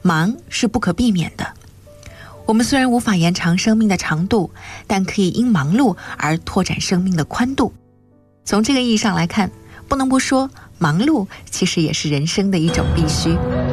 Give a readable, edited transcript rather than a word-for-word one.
忙是不可避免的。我们虽然无法延长生命的长度，但可以因忙碌而拓展生命的宽度。从这个意义上来看，不能不说，忙碌其实也是人生的一种必须。